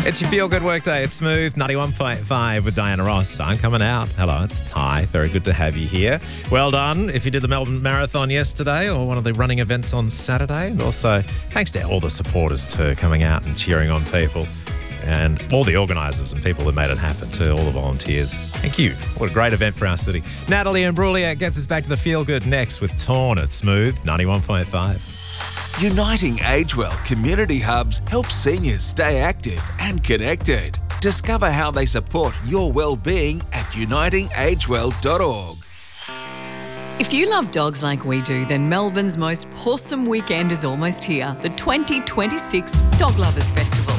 It's your feel-good workday. It's Smooth 91.5 with Diana Ross. I'm coming out. Hello, it's Ty. Very good to have you here. Well done if you did the Melbourne Marathon yesterday or one of the running events on Saturday. And also, thanks to all the supporters too, coming out and cheering on people. And all the organisers and people that made it happen too, all the volunteers. Thank you. What a great event for our city. Natalie Imbruglia gets us back to the feel-good next with Torn at Smooth 91.5. Uniting Agewell Community Hubs helps seniors stay active and connected. Discover how they support your well-being at unitingagewell.org. If you love dogs like we do, then Melbourne's most awesome weekend is almost here, the 2026 Dog Lovers Festival.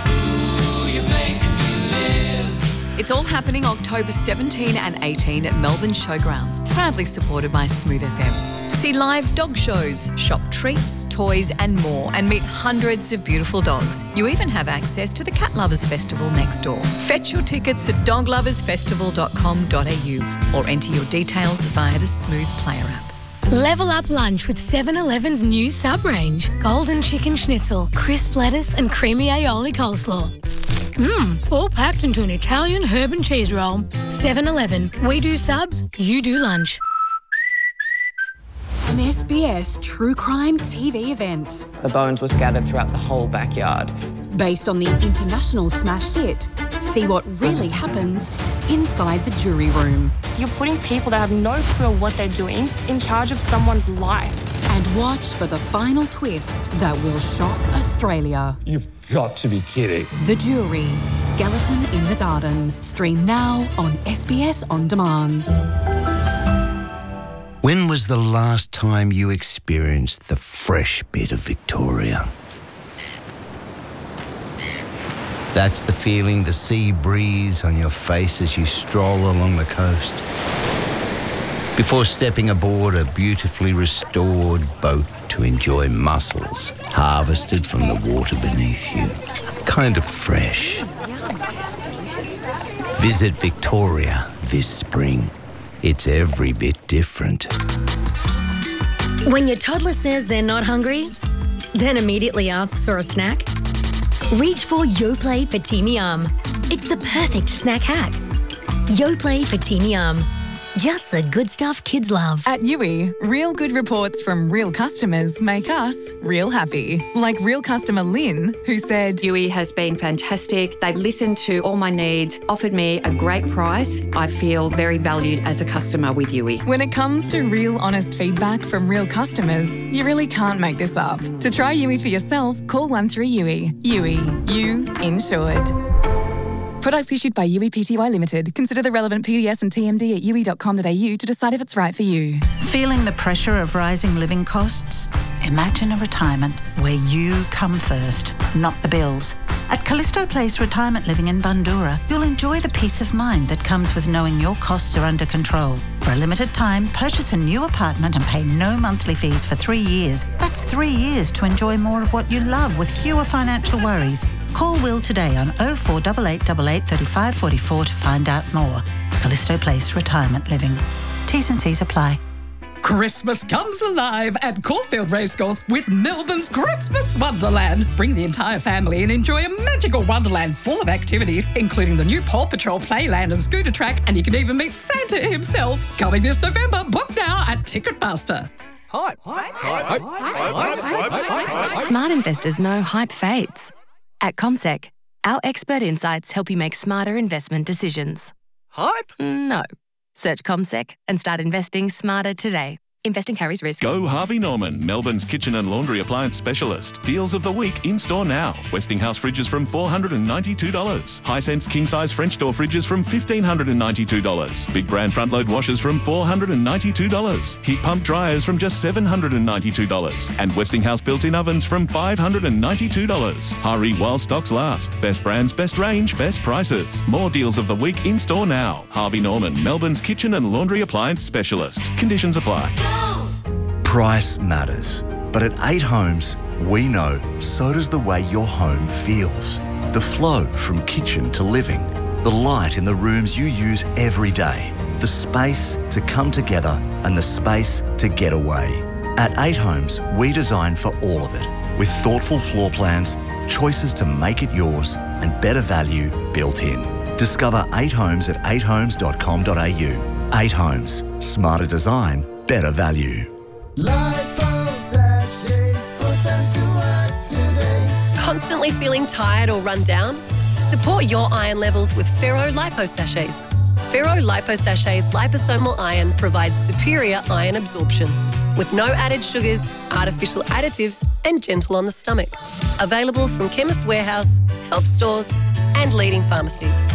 It's all happening October 17 and 18 at Melbourne Showgrounds, proudly supported by Smooth FM. See live dog shows, shop treats, toys and more, and meet hundreds of beautiful dogs. You even have access to the Cat Lovers Festival next door. Fetch your tickets at dogloversfestival.com.au or enter your details via the Smooth Player app. Level up lunch with 7-Eleven's new sub-range. Golden chicken schnitzel, crisp lettuce and creamy aioli coleslaw. All packed into an Italian herb and cheese roll. 7-Eleven. We do subs, you do lunch. An SBS true crime TV event. The bones were scattered throughout the whole backyard. Based on the international smash hit, see what really happens inside the jury room. You're putting people that have no clue what they're doing in charge of someone's life. And watch for the final twist that will shock Australia. You've got to be kidding. The Jury, Skeleton in the Garden. Stream now on SBS On Demand. When was the last time you experienced the fresh bit of Victoria? That's the feeling, the sea breeze on your face as you stroll along the coast. Before stepping aboard a beautifully restored boat to enjoy mussels harvested from the water beneath you. Kind of fresh. Visit Victoria this spring. It's every bit different. When your toddler says they're not hungry, then immediately asks for a snack, reach for Yoplait for Teeny Yum. It's the perfect snack hack. Yoplait for Teeny Yum. Just the good stuff kids love. At Yui, real good reports from real customers make us real happy. Like real customer Lynn, who said, Yui has been fantastic. They've listened to all my needs, offered me a great price. I feel very valued as a customer with Yui. When it comes to real honest feedback from real customers, you really can't make this up. To try Yui for yourself, call 1-3-YUI. Yui, you insured. Products issued by Yui Pty Limited. Consider the relevant PDS and TMD at yui.com.au to decide if it's right for you. Feeling the pressure of rising living costs? Imagine a retirement where you come first, not the bills. At Callisto Place Retirement Living in Bundoora, you'll enjoy the peace of mind that comes with knowing your costs are under control. For a limited time, purchase a new apartment and pay no monthly fees for 3 years. That's 3 years to enjoy more of what you love with fewer financial worries. Call Will today on 048888 35 44 to find out more. Callisto Place Retirement Living. T's and C's apply. Christmas comes alive at Caulfield Racecourse with Melbourne's Christmas Wonderland. Bring the entire family and enjoy a magical wonderland full of activities, including the new Paw Patrol playland and scooter track, and you can even meet Santa himself. Coming this November, book now at Ticketmaster. Hype. Smart investors know hype fades. At CommSec, our expert insights help you make smarter investment decisions. Hype? No. Search CommSec and start investing smarter today. Investing carries risk. Go Harvey Norman, Melbourne's kitchen and laundry appliance specialist. Deals of the week in store now. Westinghouse fridges from $492. Hisense king-size French door fridges from $1,592. Big brand front-load washers from $492. Heat pump dryers from just $792. And Westinghouse built-in ovens from $592. Hurry while stocks last. Best brands, best range, best prices. More deals of the week in store now. Harvey Norman, Melbourne's kitchen and laundry appliance specialist. Conditions apply. Price matters, but at 8 Homes, we know so does the way your home feels. The flow from kitchen to living, the light in the rooms you use every day, the space to come together and the space to get away. At 8 Homes, we design for all of it, with thoughtful floor plans, choices to make it yours, and better value built in. Discover 8 Homes at 8homes.com.au. 8 Homes. Smarter design, better value. Constantly feeling tired or run down? Support your iron levels with Ferro Lipo Sachets. Ferro Lipo Sachets liposomal iron provides superior iron absorption with no added sugars, artificial additives, and gentle on the stomach. Available from Chemist Warehouse, health stores, and leading pharmacies.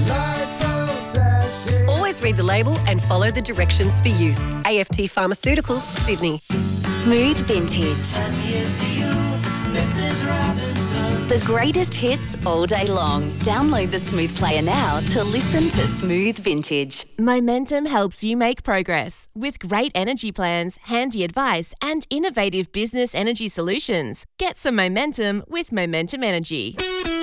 Always read the label and follow the directions for use. AFT Pharmaceuticals, Sydney. Smooth Vintage. The greatest hits all day long. Download the Smooth Player now to listen to Smooth Vintage. Momentum helps you make progress with great energy plans, handy advice, and innovative business energy solutions. Get some momentum with Momentum Energy.